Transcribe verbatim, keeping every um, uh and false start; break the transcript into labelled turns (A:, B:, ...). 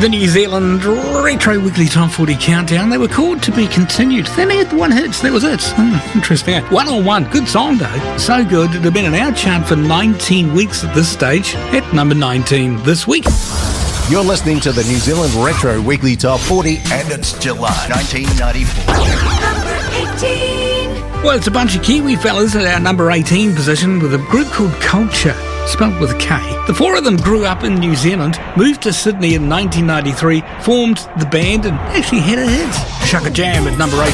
A: The New Zealand Retro Weekly Top forty Countdown. They were called To Be Continued. They only had one hit. That was it. Hmm, interesting. One on one. Good song, though. So good. It had been in our chart for nineteen weeks at this stage. At number nineteen this week.
B: You're listening to the New Zealand Retro Weekly Top forty, and it's July nineteen ninety-four.
C: Number eighteen.
A: Well, it's a bunch of Kiwi fellas at our number eighteen position with a group called Culture, spelled with a K. The four of them grew up in New Zealand, moved to Sydney in nineteen ninety-three, formed the band, and actually had a hit. Shaka Jam at number eight.